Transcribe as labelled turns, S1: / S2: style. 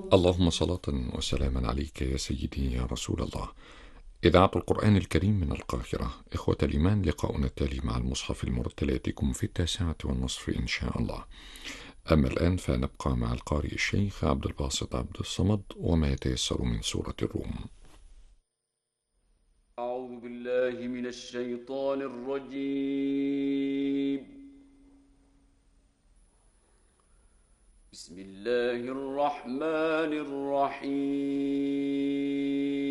S1: اللهم صلاة وسلاما عليك يا سيدي يا رسول الله. إذاعة القرآن الكريم من القاهرة. إخوة الإيمان، لقاؤنا التالي مع المصحف المرتل يأتيكم في 9:30 إن شاء الله. أما الآن فنبقى مع القارئ الشيخ عبد الباسط عبد الصمد وما يتيسر من سورة الروم.
S2: أعوذ بالله من الشيطان الرجيم. بسم الله الرحمن الرحيم.